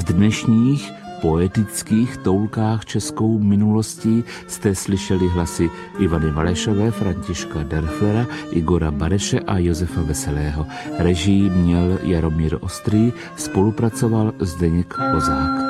V dnešních poetických toulkách českou minulostí jste slyšeli hlasy Ivany Valešové, Františka Derflera, Igora Bareše a Josefa Veselého. Režii měl Jaromír Ostrý, spolupracoval Zdeněk Kozák.